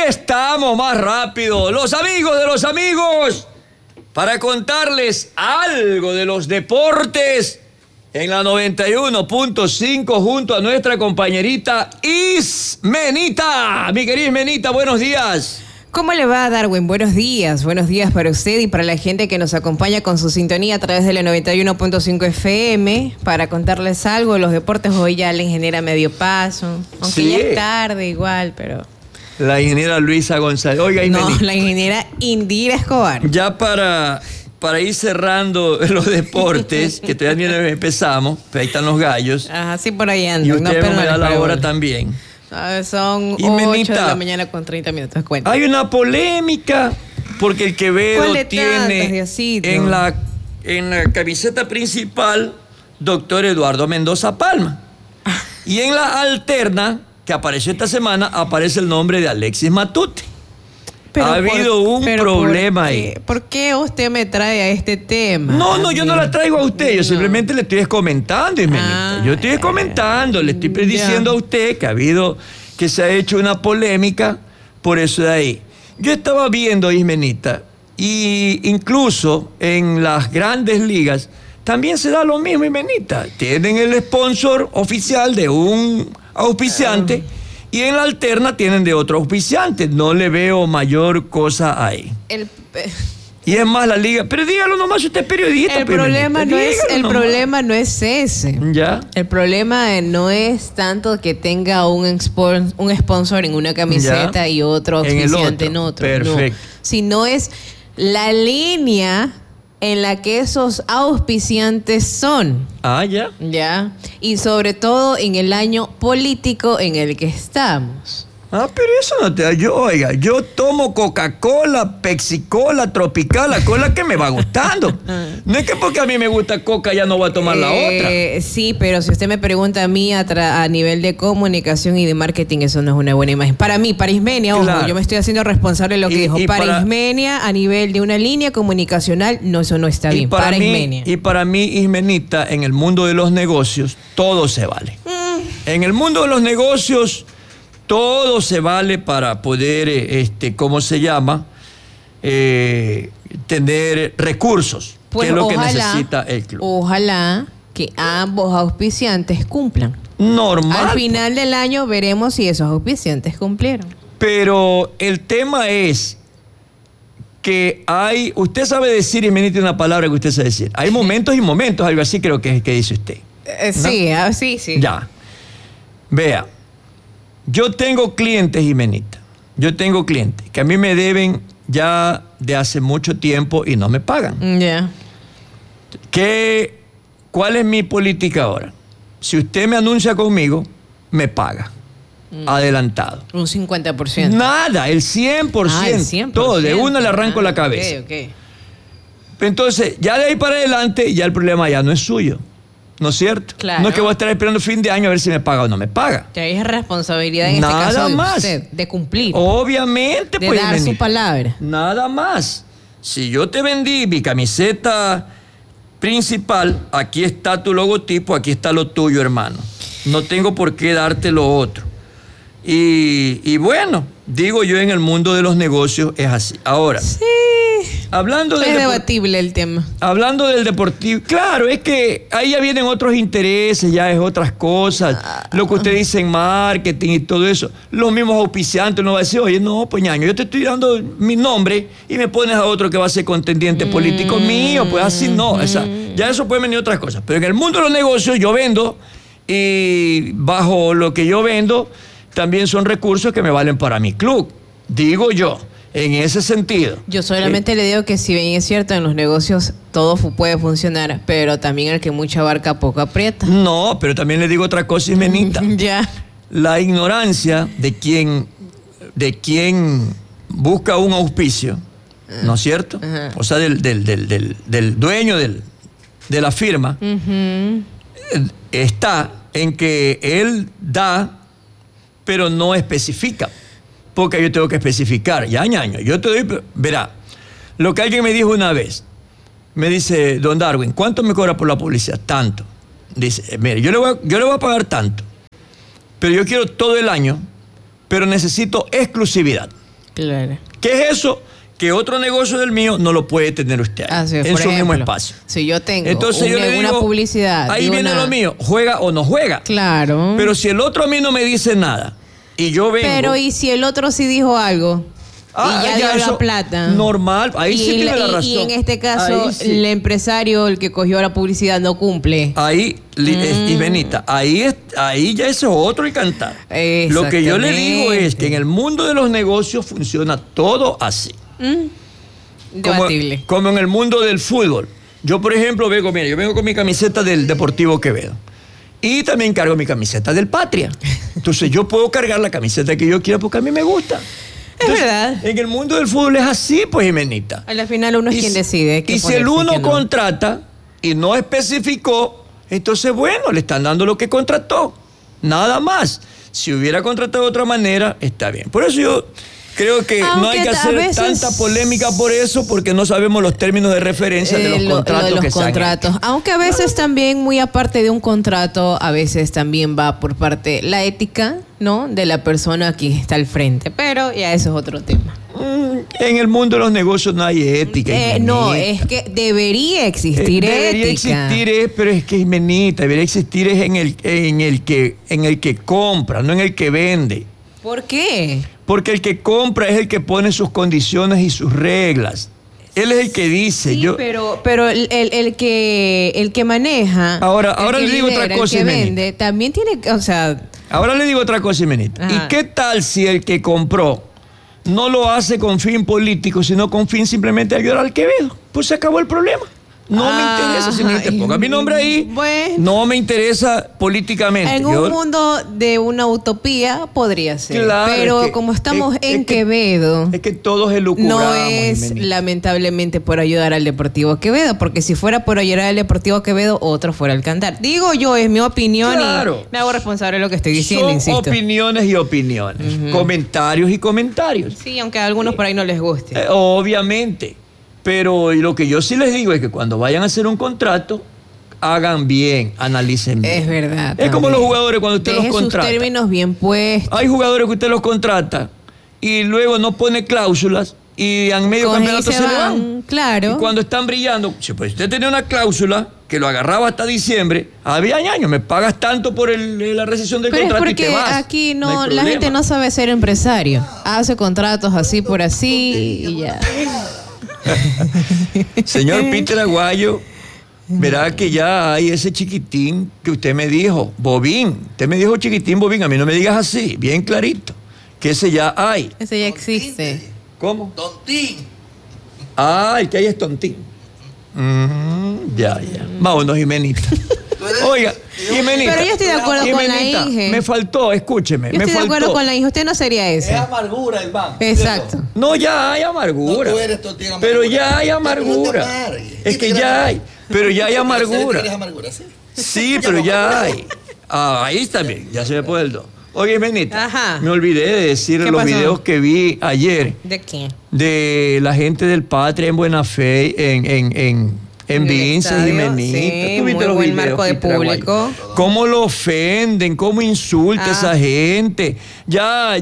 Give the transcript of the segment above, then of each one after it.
estamos más rápido, los amigos de los amigos, para contarles algo de los deportes en la 91.5 junto a nuestra compañerita Ismenita. Mi querida Ismenita, buenos días. ¿Cómo le va, Darwin? Buenos días para usted y para la gente que nos acompaña con su sintonía a través de la 91.5 FM para contarles algo de los deportes. Hoy ya la ingeniera medio paso, aunque sí, ya es tarde igual, pero... La ingeniera Luisa González. Oiga, no, la ingeniera Indira Escobar. Ya para ir cerrando los deportes, que todavía no empezamos, pero ahí están los gallos. Ajá, sí, por ahí andan. Y usted no me da la hora también. Son 8 de la mañana con 30 minutos. Cuenta. Hay una polémica porque el Quevedo tiene en la camiseta principal Dr. Eduardo Mendoza Palma. Y en la alterna, que apareció esta semana, aparece el nombre de Alexis Matute. Pero ha habido un problema ahí. ¿Por qué usted me trae a este tema? No, yo no la traigo a usted. Yo simplemente le estoy comentando, Ismenita. Yo estoy comentando, le estoy diciendo a usted que se ha hecho una polémica por eso de ahí. Yo estaba viendo, Ismenita, y incluso en las grandes ligas también se da lo mismo, Ismenita. Tienen el sponsor oficial de un auspiciante y en la alterna tienen de otro auspiciante. No le veo mayor cosa ahí. Y es más la liga. Pero dígalo nomás, usted es periodista. El problema no es ese. ¿Ya? El problema no es tanto que tenga un sponsor en una camiseta, ¿ya?, y otro auspiciante en otro. Perfecto. No, sino es la línea en la que esos auspiciantes son. Ya. Ya. Y sobre todo en el año político en el que estamos. Pero eso no te da. Yo tomo Coca-Cola, Pepsi-Cola, Tropical, la cola que me va gustando. No es que porque a mí me gusta Coca ya no voy a tomar la otra. Sí, pero si usted me pregunta a mí a nivel de comunicación y de marketing, eso no es una buena imagen. Para mí, para Ismenia, claro, ojo, yo me estoy haciendo responsable de lo que dijo. Para Ismenia, a nivel de una línea comunicacional, no, eso no está bien. Para Ismenia. Y para mí, Ismenita, en el mundo de los negocios, todo se vale. En el mundo de los negocios, todo se vale para poder, ¿cómo se llama? Tener recursos, pues que es lo que necesita el club. Ojalá que ambos auspiciantes cumplan. Normal. Al final del año veremos si esos auspiciantes cumplieron. Pero el tema es que usted sabe decir, y me dice una palabra que usted sabe decir. Hay momentos y momentos, algo así creo que dice usted. ¿No? Sí. Ya. Vea. Yo tengo clientes, Ismenita. Yo tengo clientes que a mí me deben ya de hace mucho tiempo y no me pagan. Ya. ¿Cuál es mi política ahora? Si usted me anuncia conmigo, me paga. Adelantado. Un 50%. Nada, el 100%. El 100%. Todo, de una le arranco la cabeza. Okay. Entonces, ya de ahí para adelante, ya el problema ya no es suyo. ¿No es cierto? Claro. No es que voy a estar esperando fin de año a ver si me paga o no me paga. Ya es responsabilidad en nada este caso de más. usted, de cumplir. Obviamente, de dar su palabra. Nada más. Si yo te vendí mi camiseta principal, aquí está tu logotipo, aquí está lo tuyo, hermano. No tengo por qué darte lo otro. Y bueno, digo yo, en el mundo de los negocios es así. Ahora, sí, hablando es debatible el tema. Hablando del deportivo, claro, es que ahí ya vienen otros intereses, ya es otras cosas. Lo que usted dice en marketing y todo eso. Los mismos auspiciantes no va a decir, oye, no, pues ñaño, yo te estoy dando mi nombre y me pones a otro que va a ser contendiente político mío. Pues así no. Ya eso puede venir otras cosas. Pero en el mundo de los negocios yo vendo y bajo lo que yo vendo también son recursos que me valen para mi club. Digo yo. En ese sentido. Yo solamente le digo que si bien es cierto, en los negocios todo puede funcionar, pero también el que mucha abarca poco aprieta. No, pero también le digo otra cosa, Ismenita. Ya. La ignorancia de quien busca un auspicio, ¿no es cierto? O sea, del dueño de la firma, está en que él da, pero no especifica. Porque yo tengo que especificar. Ya, ñaño, yo te doy... Verá, lo que alguien me dijo una vez, me dice, don Darwin, ¿cuánto me cobra por la publicidad? Tanto. Dice, mire, yo le voy a pagar tanto, pero yo quiero todo el año, pero necesito exclusividad. Claro. ¿Qué es eso? Que otro negocio del mío no lo puede tener usted Así es, en por su mismo ejemplo, espacio. Si yo tengo Entonces yo le digo, una publicidad. ahí viene lo mío, juega o no juega. Claro. Pero si el otro a mí no me dice nada y yo vengo... Pero ¿y si el otro sí dijo algo? Y ya dio eso, la plata. Normal, ahí sí tiene la razón. Y en este caso, Sí. el empresario, el que cogió la publicidad, no cumple. Ahí, y Benita, ahí ya ese es otro el cantar. Lo que yo le digo es que en el mundo de los negocios funciona todo así. Debatible. Como en el mundo del fútbol. Yo, por ejemplo, yo vengo con mi camiseta del Deportivo Quevedo. Y también cargo mi camiseta del Patria. Entonces yo puedo cargar la camiseta que yo quiera porque a mí me gusta. Entonces, es verdad. En el mundo del fútbol es así, pues, Jimenita. Al final uno es quien decide. Y si el uno contrata y no especificó, entonces, bueno, le están dando lo que contrató. Nada más. Si hubiera contratado de otra manera, está bien. Por eso yo creo que no hay que hacer tanta polémica por eso, porque no sabemos los términos de referencia de los contratos que se han hecho. Aunque a veces también, muy aparte de un contrato, a veces también va por parte la ética, ¿no? De la persona que está al frente. Pero ya eso es otro tema. En el mundo de los negocios no hay ética. No, es que debería existir debería ética. Existir, pero es que, Jimenita, debería existir es en el que compra, no en el que vende. ¿Por qué? Porque el que compra es el que pone sus condiciones y sus reglas. Él es el que dice. Sí, pero el que maneja. Ahora le digo otra cosa, el que vende, también tiene, o sea. Ahora le digo otra cosa, Jimenita. ¿Y qué tal si el que compró no lo hace con fin político, sino con fin simplemente de ayudar al Quevedo? Pues se acabó el problema. No me interesa, Jimenita, ponga mi nombre ahí. Bueno, no me interesa políticamente. En un mundo de una utopía podría ser. Claro, pero como estamos en Quevedo. Es que todos elucubramos. No es, Jimenita, lamentablemente, por ayudar al Deportivo Quevedo, porque si fuera por ayudar al Deportivo Quevedo, otro fuera al cantar. Digo yo, es mi opinión y me hago responsable de lo que estoy diciendo, insisto. Opiniones y opiniones. Comentarios y comentarios. Sí, aunque a algunos por ahí no les guste. Obviamente. Pero lo que yo sí les digo es que cuando vayan a hacer un contrato, hagan bien, analicen bien. Es verdad. Es también como los jugadores cuando usted los contrata. Sus términos bien puestos. Hay jugadores que usted los contrata y luego no pone cláusulas y en medio campeonato se le van. Claro. Y cuando están brillando, si pues usted tenía una cláusula que lo agarraba hasta diciembre, había años, me pagas tanto por la rescisión del contrato y te vas. Pero es porque aquí no la gente no sabe ser empresario. Hace contratos así por así y ya. Señor Peter Aguayo, verá que ya hay ese chiquitín que usted me dijo, Bobín. Usted me dijo chiquitín Bobín, a mí no me digas así, bien clarito, que ese ya hay. Ese ya existe. ¿Cómo? Tontín. Ah, el que hay es tontín. Ya. Vámonos, Jimenita. Oiga, Jimenita. Pero yo estoy de acuerdo con la hija. Me faltó, escúcheme. Yo estoy de acuerdo con la hija. Usted no sería ese. Es amargura el banco. Exacto. No, ya hay amargura. No, tú eres tontín amargura. Pero ya hay amargura. Es que ya hay. Pero ya hay amargura. ¿Tienes amargura, sí? Sí, pero ya hay. Ahí está bien. Ya se me puede el dos. Oye, Benita. Ajá. Me olvidé de decir los videos que vi ayer. ¿De qué? De la gente del Patria en Buena Fe, en Vinces y Menita. Sí, ¿Tú viste muy los buen videos, marco de Peter Aguayo? público. ¿Cómo lo ofenden? ¿Cómo insulta esa gente? Ya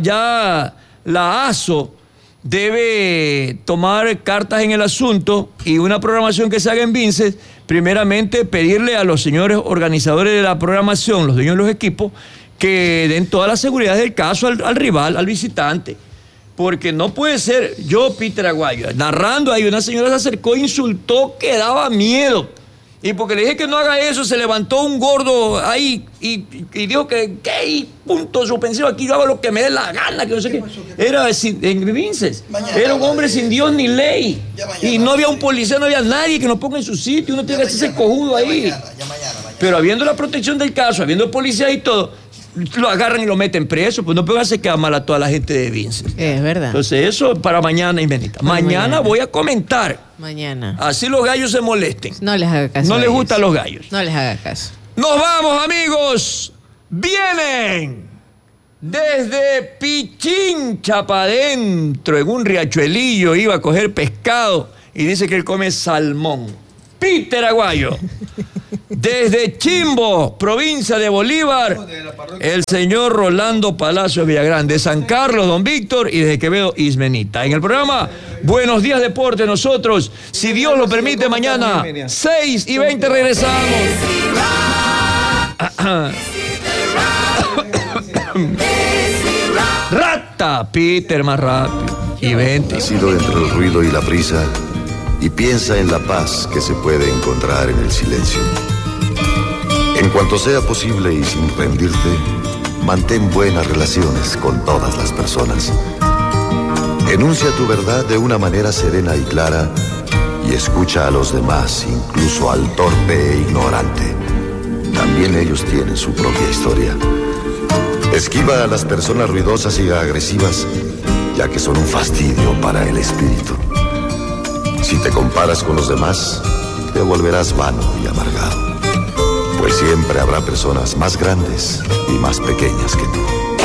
la ASO debe tomar cartas en el asunto y una programación que se haga en Vinces, primeramente pedirle a los señores organizadores de la programación, los dueños de los equipos, que den toda la seguridad del caso al rival, al visitante. Porque no puede ser, yo, Peter Aguayo, narrando ahí, una señora se acercó, insultó, que daba miedo. Y porque le dije que no haga eso, se levantó un gordo ahí y dijo que y punto suspensivo, aquí yo hago lo que me dé la gana, que no sé qué. Era en Vinces, era un hombre sin Dios ni ley. Y no había un policía, no había nadie que nos ponga en su sitio, uno tiene que hacerse cojudo ahí. Mañana. Pero habiendo la protección del caso, habiendo policía y todo, lo agarran y lo meten preso, pues no pueden hacer quedar mal a toda la gente de Vinces. Es verdad. Entonces eso para mañana, Jimenita. Mañana voy a comentar. Mañana. Así los gallos se molesten. No les haga caso. No les gustan los gallos. No les haga caso. Nos vamos, amigos. Vienen desde Pichincha para adentro, en un riachuelillo, iba a coger pescado y dice que él come salmón. Peter Aguayo. Desde Chimbo, provincia de Bolívar, el señor Rolando Palacios Villagrán. De San Carlos, don Víctor, y desde Quevedo, Ismenita. En el programa Buenos Días Deporte, nosotros, si Dios lo permite, mañana 6:20 regresamos. Rata, Peter, más rápido. Y 20. Nacido entre el ruido y la prisa, y piensa en la paz que se puede encontrar en el silencio. En cuanto sea posible y sin rendirte, mantén buenas relaciones con todas las personas. Enuncia tu verdad de una manera serena y clara y escucha a los demás, incluso al torpe e ignorante. También ellos tienen su propia historia. Esquiva a las personas ruidosas y agresivas, ya que son un fastidio para el espíritu. Si te comparas con los demás, te volverás vano y amargado, pues siempre habrá personas más grandes y más pequeñas que tú.